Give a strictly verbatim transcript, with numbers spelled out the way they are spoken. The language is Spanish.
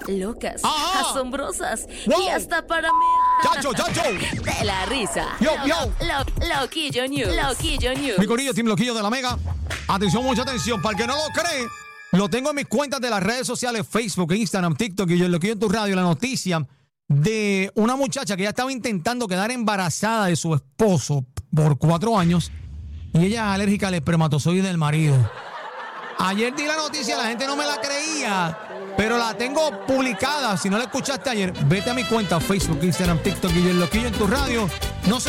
locas, Ajá. asombrosas Wow. y hasta para mear. ¡Chacho, chacho! De la risa. Yo, Lo- yo. lo- Loquillo News. Loquillo News. Mi corillo, Team Loquillo de la Mega. Atención, mucha atención. Para el que no lo cree, lo tengo en mis cuentas de las redes sociales, Facebook, Instagram, TikTok y yo en Loquillo en tu radio. La noticia de una muchacha que ya estaba intentando quedar embarazada de su esposo por cuatro años y ella es alérgica al espermatozoide del marido. Ayer di la noticia, la gente no me la creía, pero la tengo publicada. Si no la escuchaste ayer, vete a mi cuenta Facebook, Instagram, TikTok y yo en Loquillo en tu radio